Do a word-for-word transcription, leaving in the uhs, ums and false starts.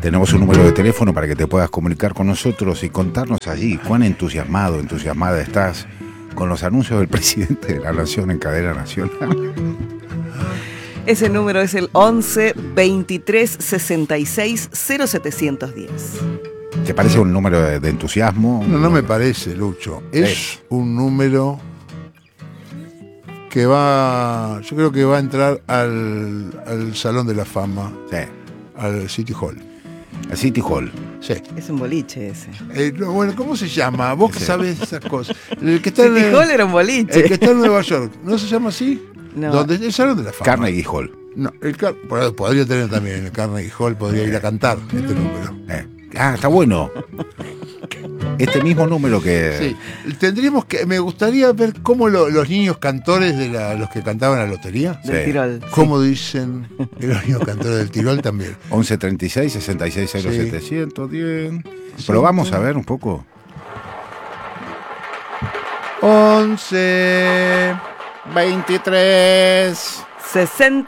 Tenemos un número de teléfono para que te puedas comunicar con nosotros y contarnos allí cuán entusiasmado, entusiasmada estás con los anuncios del presidente de la Nación en cadena nacional. Ese número es el once, veintitrés, sesenta y seis, cero setecientos diez. ¿Te parece un número de, de entusiasmo? No, no me parece, Lucho. Es sí. un número que va, yo creo que va a entrar al, al Salón de la Fama, sí. al City Hall. Al City Hall. Sí. Es un boliche ese. Eh, no, bueno, ¿cómo se llama? Vos que sí. sabés esas cosas. El que está City en, Hall era un boliche. El que está en Nueva York, ¿no se llama así? No. ¿Dónde? El Salón de la Fama. Carnegie Hall. No, el Car- podría tener también el Carnegie Hall, podría ir a cantar este número. Eh. Ah, está bueno. Este mismo número que... Sí, tendríamos que... Me gustaría ver cómo lo, los niños cantores de la, los que cantaban la lotería... Del sí. Tirol. Cómo sí. dicen los niños cantores del Tirol también. once, treinta y seis, sesenta y seis, cero setecientos diez. Sí. Probamos a ver un poco. once... veintitrés... sesenta